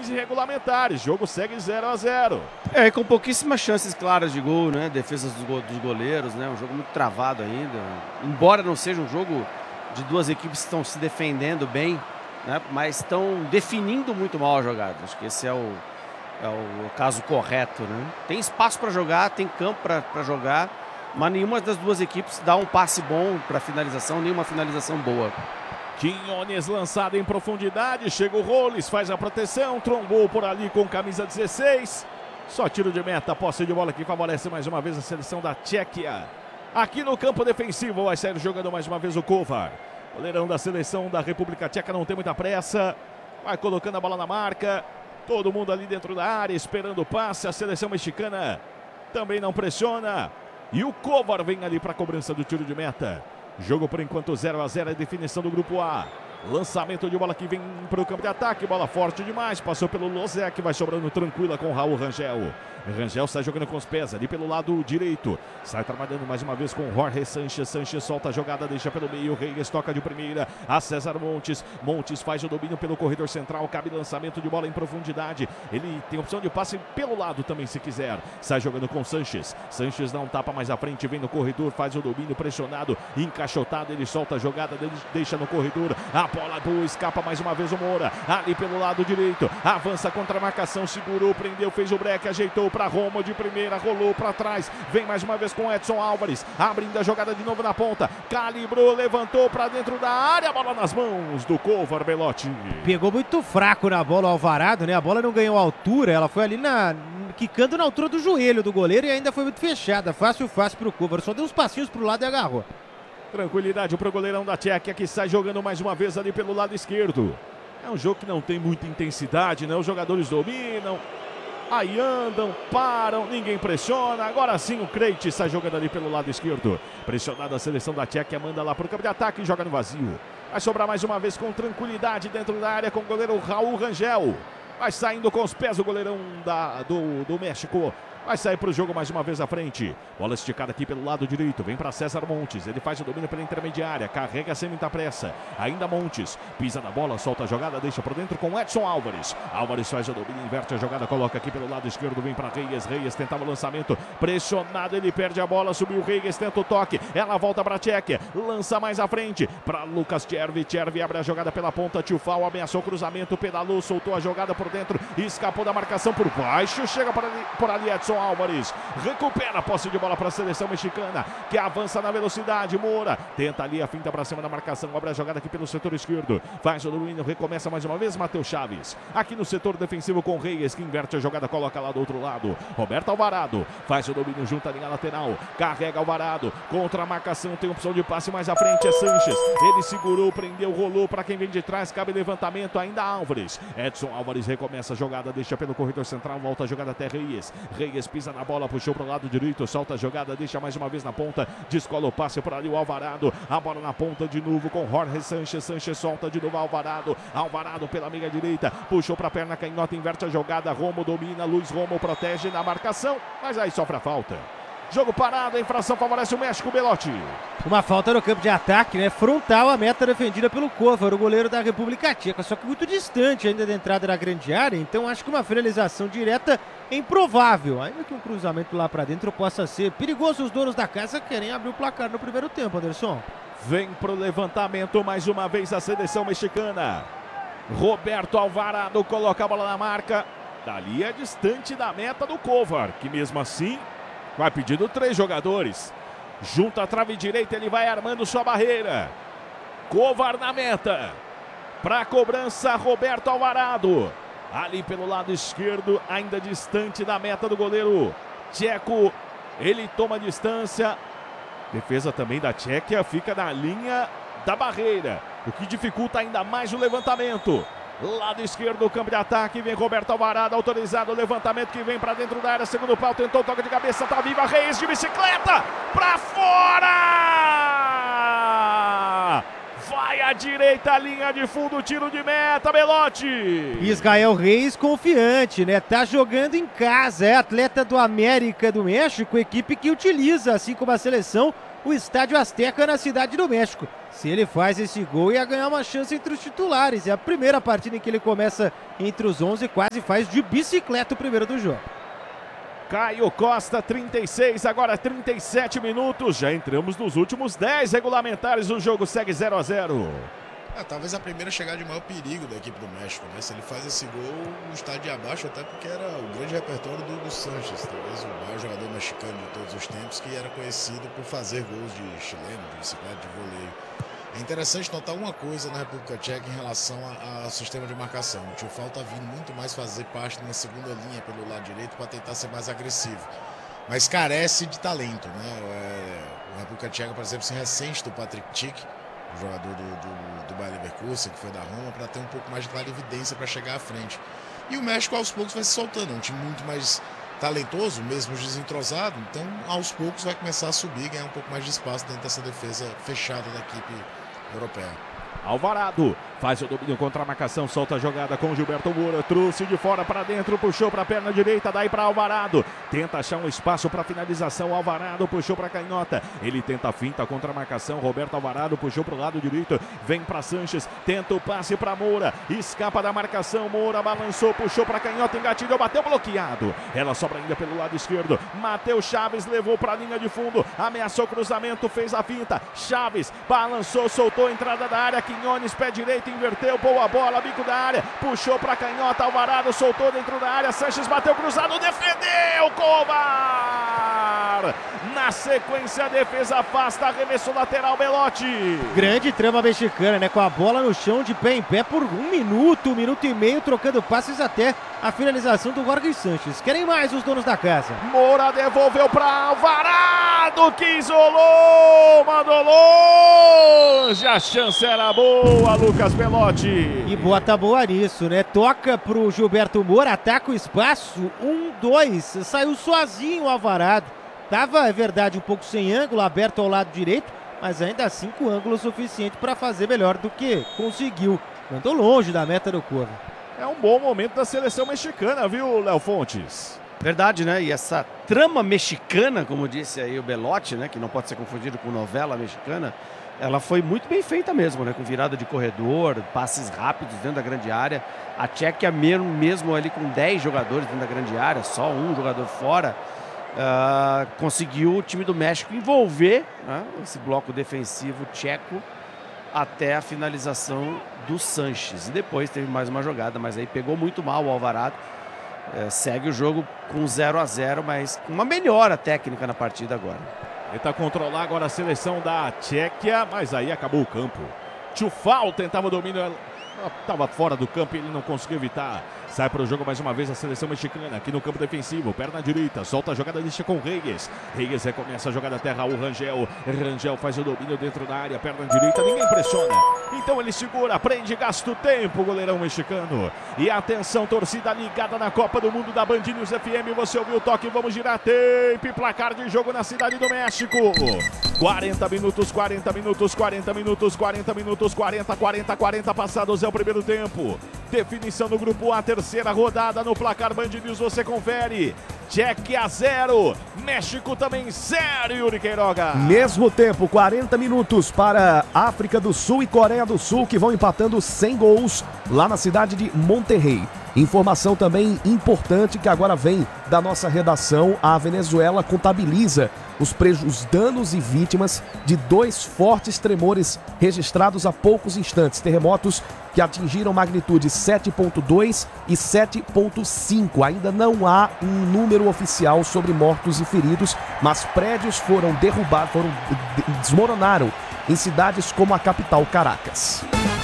lances regulamentares. Jogo segue 0-0. E com pouquíssimas chances claras de gol, né? Defesas dos goleiros, né? Um jogo muito travado ainda. Embora não seja um jogo de duas equipes que estão se defendendo bem, né? Mas estão definindo muito mal a jogada. Acho que esse é o caso correto, né? Tem espaço para jogar, tem campo para jogar, mas nenhuma das duas equipes dá um passe bom para finalização, nenhuma finalização boa. Quinones lançado em profundidade, chega o Roles, faz a proteção, trombou por ali com camisa 16. Só tiro de meta, posse de bola que favorece mais uma vez a seleção da Tchequia. Aqui no campo defensivo vai sair jogando mais uma vez o Kovar. Goleirão da seleção da República Tcheca não tem muita pressa, vai colocando a bola na marca. Todo mundo ali dentro da área esperando o passe, a seleção mexicana também não pressiona. E o Kovar vem ali para a cobrança do tiro de meta. Jogo por enquanto 0-0, a definição do grupo A. Lançamento de bola que vem para o campo de ataque, bola forte demais, passou pelo Lozek, vai sobrando tranquila com o Raul Rangel. Rangel sai jogando com os pés ali pelo lado direito, sai trabalhando mais uma vez com o Jorge Sanches. Sanches solta a jogada, deixa pelo meio, Reyes toca de primeira a César Montes. Montes faz o domínio pelo corredor central, cabe lançamento de bola em profundidade. Ele tem opção de passe pelo lado também se quiser. Sai jogando com Sanches. Sanches dá um tapa mais à frente, vem no corredor, faz o domínio pressionado, encaixotado, ele solta a jogada, deixa no corredor. A bola boa, escapa mais uma vez o Moura, ali pelo lado direito, avança contra a marcação, segurou, prendeu, fez o break, ajeitou para Romo de primeira, rolou para trás, vem mais uma vez com Edson Álvares, abrindo a jogada de novo na ponta, calibrou, levantou para dentro da área, bola nas mãos do Kovar Belotti. Pegou muito fraco na bola o Alvarado, né? A bola não ganhou altura, ela foi ali quicando na altura do joelho do goleiro e ainda foi muito fechada, fácil pro Kovar, só deu uns passinhos pro lado e agarrou. Tranquilidade para o goleirão da Tchequia que sai jogando mais uma vez ali pelo lado esquerdo. É um jogo que não tem muita intensidade, né? Os jogadores dominam, aí andam, param, ninguém pressiona. Agora sim o Krejci sai jogando ali pelo lado esquerdo. Pressionada a seleção da Tchequia, manda lá para o campo de ataque e joga no vazio. Vai sobrar mais uma vez com tranquilidade dentro da área com o goleiro Raul Rangel. Vai saindo com os pés o goleirão do México. Vai sair para o jogo mais uma vez à frente. Bola esticada aqui pelo lado direito. Vem para César Montes. Ele faz o domínio pela intermediária. Carrega sem muita pressa. Ainda Montes. Pisa na bola, solta a jogada, deixa por dentro com Edson Álvares. Álvares faz o domínio, inverte a jogada, coloca aqui pelo lado esquerdo. Vem para Reyes. Reyes tentava o lançamento. Pressionado, ele perde a bola. Subiu Reyes, tenta o toque. Ela volta para Tchequia. Lança mais à frente para Lucas Chervi. Chervi abre a jogada pela ponta. Tchufal ameaçou o cruzamento. Pedalou, soltou a jogada por dentro. Escapou da marcação por baixo. Chega por ali Edson Álvares, recupera a posse de bola para a seleção mexicana, que avança na velocidade. Moura tenta ali a finta para cima da marcação, abre a jogada aqui pelo setor esquerdo, faz o domínio, recomeça mais uma vez Matheus Chaves, aqui no setor defensivo com Reyes, que inverte a jogada, coloca lá do outro lado, Roberto Alvarado, faz o domínio junto à linha lateral, carrega Alvarado, contra a marcação, tem opção de passe mais à frente, é Sanches, ele segurou, prendeu, rolou para quem vem de trás, cabe levantamento, ainda Álvares, Edson Álvares recomeça a jogada, deixa pelo corredor central, volta a jogada até Reyes, Reyes pisa na bola, puxou para o lado direito, solta a jogada, deixa mais uma vez na ponta, descola o passe por ali o Alvarado, a bola na ponta de novo com Jorge Sanches, Sanches solta de novo Alvarado, Alvarado pela meia direita, puxou para a perna canhota, inverte a jogada, Romo domina, Luiz Romo protege na marcação, mas aí sofre a falta. Jogo parado, a infração favorece o México, Belotti. Uma falta no campo de ataque, né? Frontal a meta defendida pelo Kovar, o goleiro da República Tcheca, só que muito distante ainda da entrada da grande área, então acho que uma finalização direta é improvável, ainda que um cruzamento lá pra dentro possa ser perigoso. Os donos da casa querem abrir o placar no primeiro tempo, Anderson. Vem pro levantamento mais uma vez a seleção mexicana. Roberto Alvarado coloca a bola na marca, dali é distante da meta do Kovar, que mesmo assim vai pedindo 3 jogadores. Junto à trave direita, ele vai armando sua barreira. Kovar na meta. Para a cobrança, Roberto Alvarado. Ali pelo lado esquerdo, ainda distante da meta do goleiro tcheco. Ele toma distância. Defesa também da Tchequia fica na linha da barreira, o que dificulta ainda mais o levantamento. Lado esquerdo do campo de ataque, vem Roberto Alvarado, autorizado o levantamento que vem para dentro da área, segundo pau, tentou o toque de cabeça, tá viva, Reyes de bicicleta, para fora! Vai à direita, linha de fundo, tiro de meta, Belotti. Israel Reis confiante, né? Tá jogando em casa, é atleta do América do México, equipe que utiliza, assim como a seleção, o Estádio Azteca na Cidade do México. Se ele faz esse gol, ia ganhar uma chance entre os titulares. É a primeira partida em que ele começa entre os 11, quase faz de bicicleta o primeiro do jogo. Caio Costa, 36, agora 37 minutos. Já entramos nos últimos 10 regulamentares. O jogo segue 0-0. Talvez a primeira chegada de maior perigo da equipe do México, né? Se ele faz esse gol, o estádio abaixo, até porque era o grande repertório do Sanches, talvez o maior jogador mexicano de todos os tempos, que era conhecido por fazer gols de chileno, de bicicleta, de voleio. É interessante notar uma coisa na República Tcheca em relação ao sistema de marcação. O Tchufal está vindo muito mais fazer parte de uma segunda linha pelo lado direito para tentar ser mais agressivo, mas carece de talento, né? A República Tcheca, por exemplo, se ressente do Patrick Schick, o jogador do Bayer Leverkusen, que foi da Roma, para ter um pouco mais de clarividência para chegar à frente. E o México, aos poucos, vai se soltando. É um time muito mais talentoso, mesmo desentrosado. Então, aos poucos, vai começar a subir, ganhar um pouco mais de espaço dentro dessa defesa fechada da equipe europeia. Alvarado faz o domínio contra a marcação, solta a jogada com Gilberto Moura, trouxe de fora para dentro, puxou para a perna direita, daí para Alvarado, tenta achar um espaço para finalização, Alvarado puxou para canhota, ele tenta a finta contra a marcação, Roberto Alvarado puxou para o lado direito, vem para Sanches, tenta o passe para Moura, escapa da marcação, Moura balançou, puxou para canhota, engatilhou, bateu bloqueado, ela sobra ainda pelo lado esquerdo, Matheus Chaves levou para a linha de fundo, ameaçou cruzamento, fez a finta, Chaves balançou, soltou, entrada da área, Quinones, pé direito, inverteu, boa bola, bico da área, puxou para canhota, Alvarado soltou dentro da área, Sanches bateu cruzado, defendeu, Kovar! Na sequência, a defesa afasta, arremesso lateral, Belotti. Grande trama mexicana, né? Com a bola no chão, de pé em pé por um minuto e meio, trocando passes até a finalização do Jorge Sanches. Querem mais os donos da casa. Moura devolveu para Alvarado, que isolou, mandou longe, a chance era boa, Lucas Belotti. E bota boa nisso, né? Toca pro Gilberto Moura, ataca o espaço, 1-2, saiu sozinho o Alvarado. Tava, é verdade, um pouco sem ângulo, aberto ao lado direito, mas ainda assim com ângulo suficiente para fazer melhor do que conseguiu. Mandou longe da meta do Corvo. É um bom momento da seleção mexicana, viu, Léo Fontes? Verdade, né? E essa trama mexicana, como disse aí o Belotti, né? Que não pode ser confundido com novela mexicana, ela foi muito bem feita mesmo, né? Com virada de corredor, passes rápidos dentro da grande área. A Tchequia mesmo ali com 10 jogadores dentro da grande área, só um jogador fora, conseguiu o time do México envolver, né, esse bloco defensivo tcheco até a finalização do Sanches. E depois teve mais uma jogada, mas aí pegou muito mal o Alvarado. Segue o jogo com 0-0, mas com uma melhora técnica na partida agora. Tenta controlar agora a seleção da Tchequia, mas aí acabou o campo. Tchufal tentava o domínio, estava fora do campo e ele não conseguiu evitar. Sai para o jogo mais uma vez a seleção mexicana aqui no campo defensivo, perna direita, solta a jogada, deixa com Reyes. Reyes recomeça a jogada até Raul Rangel. Rangel faz o domínio dentro da área, perna direita, ninguém pressiona. Então ele segura, prende, gasta o tempo, o goleirão mexicano. E atenção, torcida ligada na Copa do Mundo da Band News FM. Você ouviu o toque, vamos girar tape, placar de jogo na Cidade do México. 40 minutos, 40 minutos, 40 minutos, 40 minutos, 40, passados é o primeiro tempo. Definição no grupo A, terceira rodada no placar Band News, você confere. Tchequia 0, México também 0, Yuri Queiroga. Mesmo tempo, 40 minutos para África do Sul e Coreia do Sul, que vão empatando sem gols lá na cidade de Monterrey. Informação também importante que agora vem da nossa redação: a Venezuela contabiliza os danos e vítimas de 2 fortes tremores registrados há poucos instantes. Terremotos que atingiram magnitude 7.2 e 7.5. Ainda não há um número oficial sobre mortos e feridos, mas prédios foram derrubados, desmoronaram em cidades como a capital, Caracas.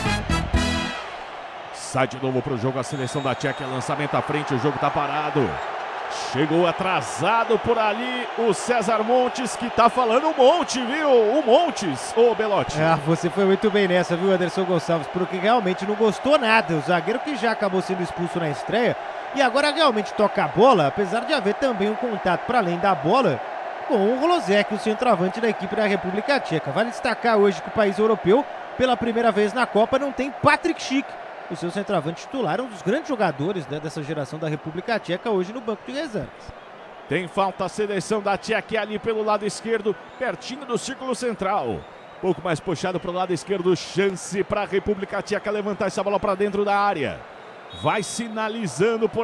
Sai de novo para o jogo a seleção da Tchequia, lançamento à frente, o jogo está parado. Chegou atrasado por ali o César Montes, que tá falando um monte, viu? O Montes, ô Belotti. Você foi muito bem nessa, viu, Anderson Gonçalves? Porque realmente não gostou nada. O zagueiro que já acabou sendo expulso na estreia e agora realmente toca a bola, apesar de haver também um contato para além da bola com o Rolozek, o centroavante da equipe da República Tcheca. Vale destacar hoje que o país europeu pela primeira vez na Copa, não tem Patrick Schick, o seu centroavante titular, um dos grandes jogadores, né, dessa geração da República Tcheca, hoje no banco de reservas. Tem falta a seleção da Tchequia ali pelo lado esquerdo, pertinho do círculo central. Pouco mais puxado para o lado esquerdo, chance para a República Tcheca levantar essa bola para dentro da área. Vai sinalizando por